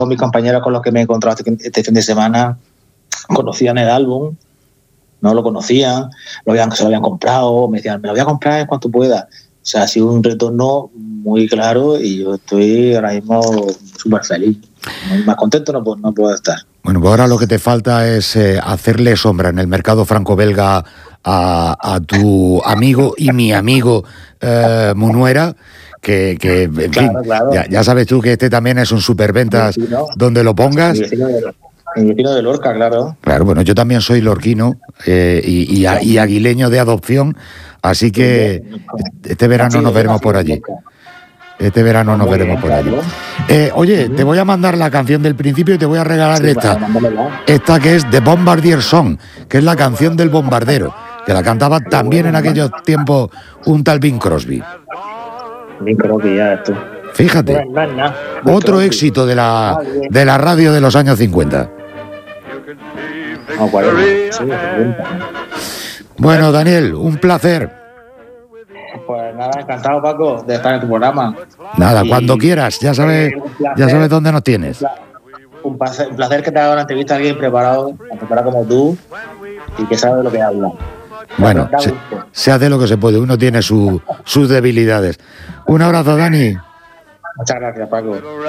mis compañeros con los que me he encontrado este fin de semana conocían el álbum, no lo conocían, se lo habían comprado, me decían, me lo voy a comprar en cuanto pueda. O sea, ha sido un retorno muy claro y yo estoy ahora mismo súper feliz. Más contento no puedo estar. Bueno, pues ahora lo que te falta es hacerle sombra en el mercado franco-belga a tu amigo y mi amigo Munuera, que en fin, claro. Ya sabes tú que este también es un superventas donde lo pongas. Mi vecino de Lorca, claro. Claro, bueno, yo también soy lorquino y aguileño de adopción, así que este verano nos veremos por allí. Oye, te voy a mandar la canción del principio y te voy a regalar esta que es The Bombardier Song, que es la canción del bombardero, que la cantaba también en aquellos tiempos un tal Bing Crosby. Bing Crosby, ya esto. Fíjate, otro éxito de la radio de los años 50. Bueno, Daniel, un placer. Pues nada, encantado, Paco, de estar en tu programa. Nada, cuando quieras, ya sabes dónde nos tienes. Un placer que te haga una entrevista bien preparado como tú y que sabes de lo que habla. Bueno, se hace lo que se puede, uno tiene sus debilidades. Un abrazo, Dani. Muchas gracias, Paco.